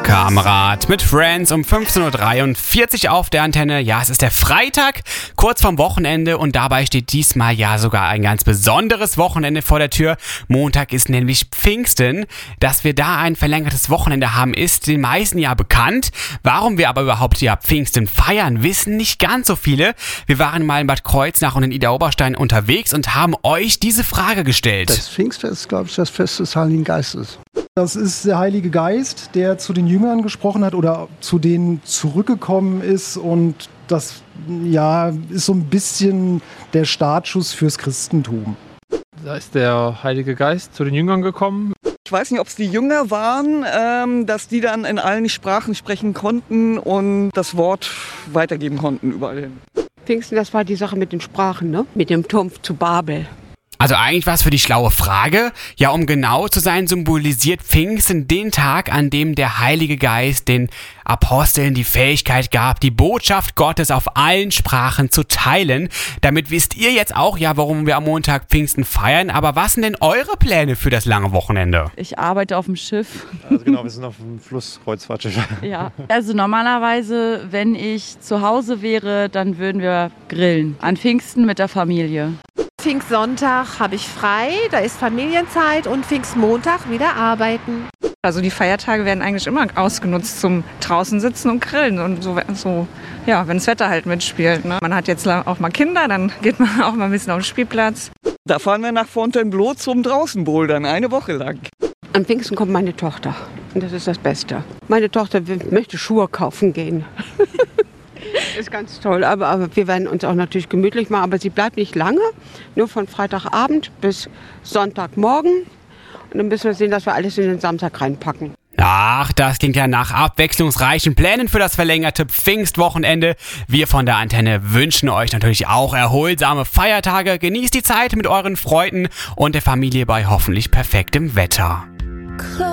Kamerad mit Friends um 15.43 Uhr auf der Antenne. Ja, es ist der Freitag, kurz vorm Wochenende und dabei steht diesmal ja sogar ein ganz besonderes Wochenende vor der Tür. Montag ist nämlich Pfingsten. Dass wir da ein verlängertes Wochenende haben, ist den meisten ja bekannt. Warum wir aber überhaupt ja Pfingsten feiern, wissen nicht ganz so viele. Wir waren mal in Bad Kreuznach und in Idar-Oberstein unterwegs und haben euch diese Frage gestellt. Das Pfingstfest ist, glaube ich, das Fest des Heiligen Geistes. Das ist der Heilige Geist, der zu den Jüngern gesprochen hat oder zu denen zurückgekommen ist, und das ist so ein bisschen der Startschuss fürs Christentum. Da ist der Heilige Geist zu den Jüngern gekommen. Ich weiß nicht, ob es die Jünger waren, dass die dann in allen Sprachen sprechen konnten und das Wort weitergeben konnten überall hin. Pfingsten, das war die Sache mit den Sprachen, ne? Mit dem Turm zu Babel. Also eigentlich was für die schlaue Frage. Ja, um genau zu sein, symbolisiert Pfingsten den Tag, an dem der Heilige Geist den Aposteln die Fähigkeit gab, die Botschaft Gottes auf allen Sprachen zu teilen. Damit wisst ihr jetzt auch, ja, warum wir am Montag Pfingsten feiern. Aber was sind denn eure Pläne für das lange Wochenende? Ich arbeite auf dem Schiff. Also genau, wir sind auf dem Flusskreuzfahrtschiff. Ja, also normalerweise, wenn ich zu Hause wäre, dann würden wir grillen. An Pfingsten mit der Familie. Pfingstsonntag habe ich frei, da ist Familienzeit, und Pfingstmontag wieder arbeiten. Also die Feiertage werden eigentlich immer ausgenutzt zum draußen sitzen und grillen und so ja, wenn das Wetter halt mitspielt. Ne? Man hat jetzt auch mal Kinder, dann geht man auch mal ein bisschen auf den Spielplatz. Da fahren wir nach Fontainebleau zum Draußenbouldern, eine Woche lang. Am Pfingsten kommt meine Tochter und das ist das Beste. Meine Tochter möchte Schuhe kaufen gehen. Ist ganz toll, aber wir werden uns auch natürlich gemütlich machen. Aber sie bleibt nicht lange, nur von Freitagabend bis Sonntagmorgen. Und dann müssen wir sehen, dass wir alles in den Samstag reinpacken. Ach, das klingt ja nach abwechslungsreichen Plänen für das verlängerte Pfingstwochenende. Wir von der Antenne wünschen euch natürlich auch erholsame Feiertage. Genießt die Zeit mit euren Freunden und der Familie bei hoffentlich perfektem Wetter.